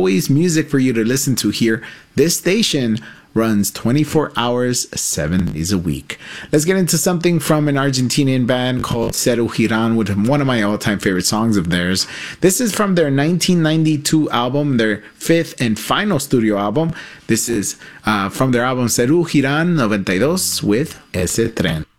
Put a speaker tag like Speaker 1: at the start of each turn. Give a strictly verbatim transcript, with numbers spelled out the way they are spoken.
Speaker 1: always music for you to listen to here. This station runs twenty-four hours, seven days a week. Let's get into something from an Argentinian band called Serú Girán with one of my all-time favorite songs of theirs. This is from their nineteen ninety-two album, their fifth and final studio album. This is uh, from their album Serú Girán ninety-two with Ese Tren.